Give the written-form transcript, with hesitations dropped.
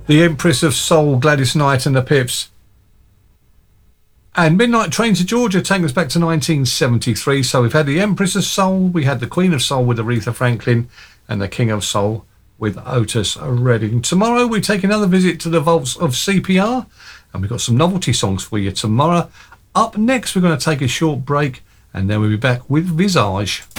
The Empress of Soul, Gladys Knight and the Pips. And Midnight Train to Georgia taking us back to 1973. So we've had the Empress of Soul, we had the Queen of Soul with Aretha Franklin, and the King of Soul with Otis Redding. Tomorrow we take another visit to the vaults of CPR, and we've got some novelty songs for you tomorrow. Up next we're going to take a short break, and then we'll be back with Visage.